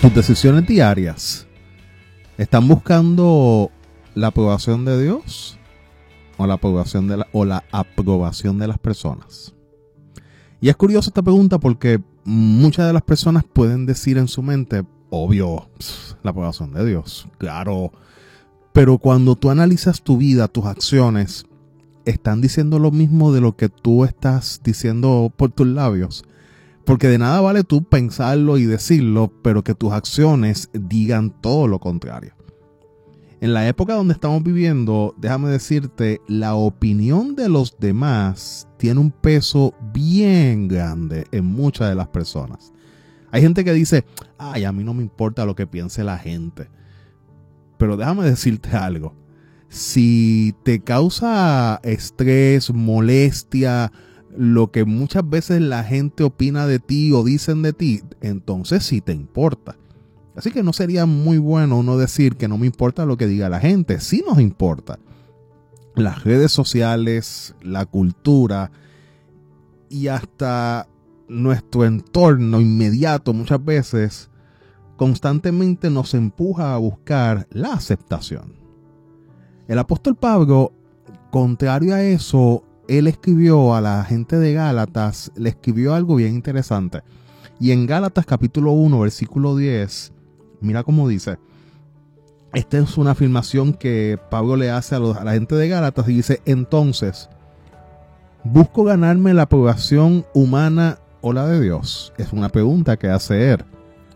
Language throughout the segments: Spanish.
Tus decisiones diarias están buscando la aprobación de Dios o la aprobación de las personas. Y es curiosa esta pregunta porque muchas de las personas pueden decir en su mente, obvio, la aprobación de Dios, claro. Pero cuando tú analizas tu vida, tus acciones, están diciendo lo mismo de lo que tú estás diciendo por tus labios. Porque de nada vale tú pensarlo y decirlo, pero que tus acciones digan todo lo contrario. En la época donde estamos viviendo, déjame decirte, la opinión de los demás tiene un peso bien grande en muchas de las personas. Hay gente que dice, ay, a mí no me importa lo que piense la gente. Pero déjame decirte algo. Si te causa estrés, molestia, lo que muchas veces la gente opina de ti o dicen de ti, entonces sí te importa. Así que no sería muy bueno uno decir que no me importa lo que diga la gente. Sí nos importa. Las redes sociales, la cultura y hasta nuestro entorno inmediato muchas veces constantemente nos empuja a buscar la aceptación. El apóstol Pablo, contrario a eso, él escribió a la gente de Gálatas, le escribió algo bien interesante. Y en Gálatas capítulo 1, versículo 10, mira cómo dice. Esta es una afirmación que Pablo le hace a la gente de Gálatas y dice, entonces, ¿busco ganarme la aprobación humana o la de Dios? Es una pregunta que hace él.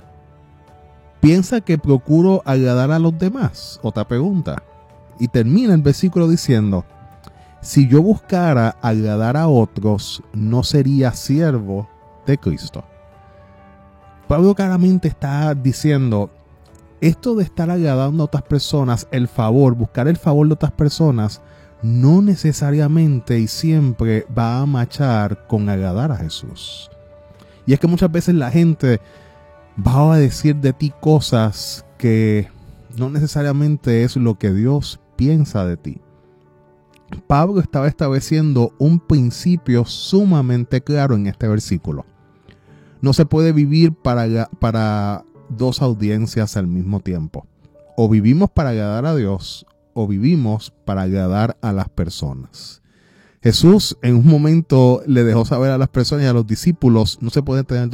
¿Piensa que procuro agradar a los demás? Otra pregunta. Y termina el versículo diciendo, si yo buscara agradar a otros, no sería siervo de Cristo. Pablo claramente está diciendo, esto de estar agradando a otras personas, buscar el favor de otras personas, no necesariamente y siempre va a machar con agradar a Jesús. Y es que muchas veces la gente va a decir de ti cosas que no necesariamente es lo que Dios piensa de ti. Pablo estaba estableciendo un principio sumamente claro en este versículo. No se puede vivir para dos audiencias al mismo tiempo. O vivimos para agradar a Dios o vivimos para agradar a las personas. Jesús en un momento le dejó saber a las personas y a los discípulos, no se puede tener